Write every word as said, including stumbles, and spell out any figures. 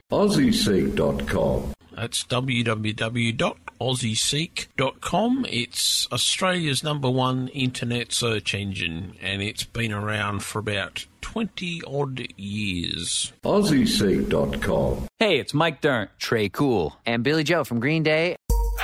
Aussie Seek dot com. That's w w w dot aussie seek dot com. It's Australia's number one internet search engine, and it's been around for about twenty-odd years. Aussie Seek dot com. Hey, it's Mike Dirnt, Trey Cool, and Billy Joe from Green Day.